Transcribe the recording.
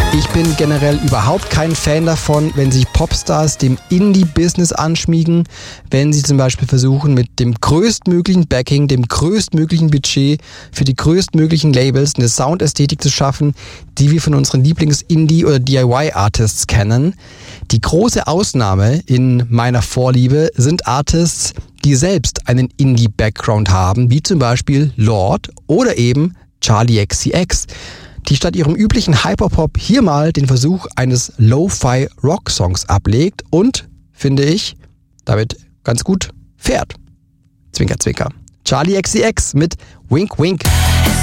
Ich bin generell überhaupt kein Fan davon, wenn sich Popstars dem Indie-Business anschmiegen, wenn sie zum Beispiel versuchen, mit dem größtmöglichen Backing, dem größtmöglichen Budget für die größtmöglichen Labels eine Soundästhetik zu schaffen, die wir von unseren Lieblings-Indie- oder DIY-Artists kennen. Die große Ausnahme in meiner Vorliebe sind Artists, die selbst einen Indie-Background haben, wie zum Beispiel Lorde oder eben Charli XCX, die statt ihrem üblichen Hyperpop hier mal den Versuch eines Lo-Fi-Rock-Songs ablegt und, finde ich, damit ganz gut fährt. Zwinker, zwinker. Charli XCX mit Wink Wink.